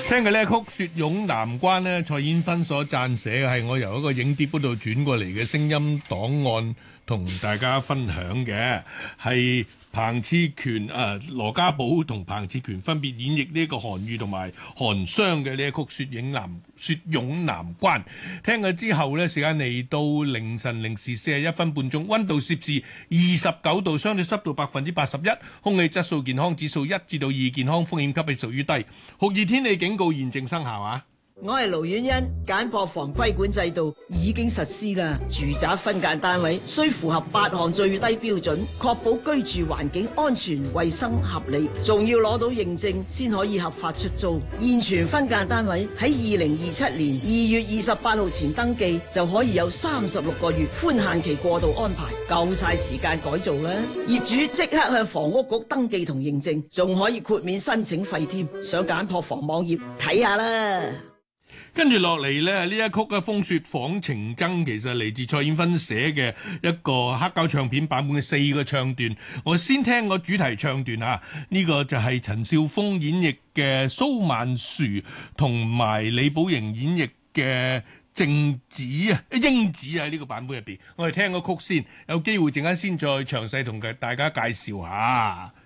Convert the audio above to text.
聽嘅呢曲《雪擁南關》呢，蔡燕芬所撰寫嘅係我由一個影碟嗰度轉過嚟嘅聲音檔案，同大家分享嘅係彭熾權羅家寶同彭熾權分別演繹呢個韓愈同埋韓湘嘅呢一曲雪擁南關。聽咗之後呢，時間嚟到凌晨零時41分半鐘，溫度攝氏29度，相對濕度81%，空氣質素健康指數1至到2，健康風險級別屬於低，酷熱天氣警告現正生效啊！ 我係盧婉欣，簡樸房規管制度已經實施啦。住宅分間單位需符合8項最低標準，確保居住環境安全、衛生、合理，仲要攞到認證先可以合法出租。現存分間單位喺2027年2月28號前登記，就可以有36個月寬限期過渡安排，夠晒時間改造啦。業主即刻向房屋局登記同認證，仲可以豁免申請費添。上簡樸房網頁睇下啦。 跟住落嚟呢，呢一曲嘅《風雪訪情僧》其實嚟自蔡燕芬寫嘅一個黑膠唱片版本嘅4個唱段。我先聽個主題唱段啊，呢個就係陳少峰演繹嘅蘇曼殊同埋李寶瑩演繹嘅靜子英子喺呢個版本入邊。我哋聽個曲先，有機會陣間先再詳細同大家介紹下。